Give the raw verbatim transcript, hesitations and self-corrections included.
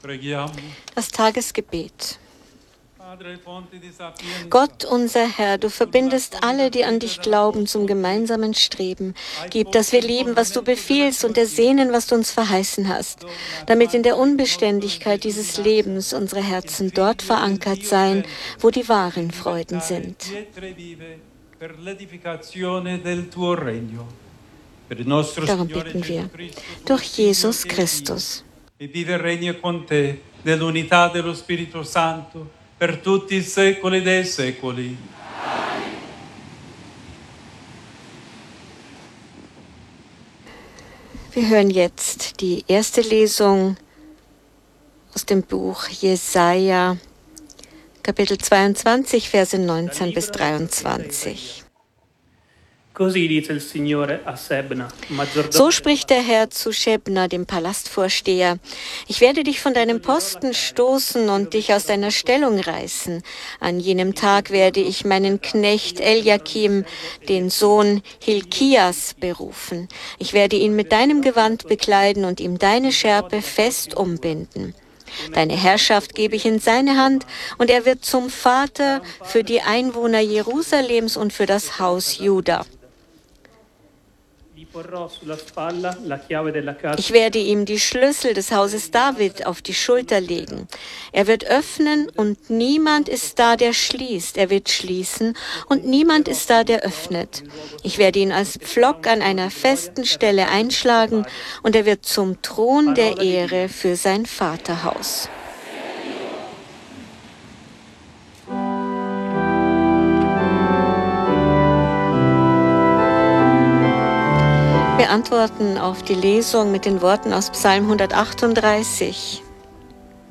Das Tagesgebet. Gott, unser Herr, du verbindest alle, die an dich glauben, zum gemeinsamen Streben. Gib, dass wir lieben, was du befiehlst und ersehnen, was du uns verheißen hast, damit in der Unbeständigkeit dieses Lebens unsere Herzen dort verankert seien, wo die wahren Freuden sind. Darum bitten wir, durch Jesus Christus. Per tutti i secoli dei secoli. Wir hören jetzt die erste Lesung aus dem Buch Jesaja, Kapitel zweiundzwanzig, Verse neunzehn bis dreiundzwanzig. So spricht der Herr zu Schebna, dem Palastvorsteher: Ich werde dich von deinem Posten stoßen und dich aus deiner Stellung reißen. An jenem Tag werde ich meinen Knecht Eliakim, den Sohn Hilkias, berufen. Ich werde ihn mit deinem Gewand bekleiden und ihm deine Schärpe fest umbinden. Deine Herrschaft gebe ich in seine Hand, und er wird zum Vater für die Einwohner Jerusalems und für das Haus Juda. Ich werde ihm die Schlüssel des Hauses David auf die Schulter legen. Er wird öffnen und niemand ist da, der schließt. Er wird schließen und niemand ist da, der öffnet. Ich werde ihn als Pflock an einer festen Stelle einschlagen und er wird zum Thron der Ehre für sein Vaterhaus. Wir antworten auf die Lesung mit den Worten aus Psalm hundertachtunddreißig.